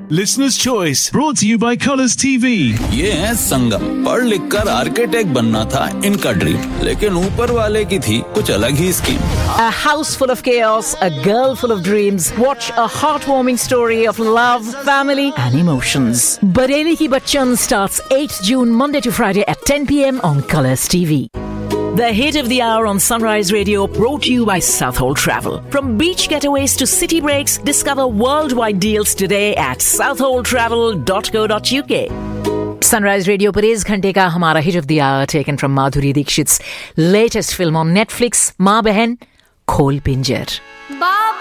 Listener's Choice, brought to you by Colours TV. ये है संगम। पढ़ लिख कर आर्किटेक्ट बनना था इनका ड्रीम, लेकिन ऊपर वाले की थी कुछ अलग ही scheme. A house full of chaos, a girl full of dreams. Watch a heartwarming story of love, family and emotions. Bareli Ki Bachchan starts 8th June, Monday to Friday at 10 p.m. on Colours TV. The hit of the hour on Sunrise Radio, brought to you by Southall Travel. From beach getaways to city breaks, discover worldwide deals today at southalltravel.co.uk. Sunrise Radio पर इस घंटे का हमारा hit of the hour taken from Madhuri Dixit's latest film on Netflix, माँ बहन खोल पिंजर।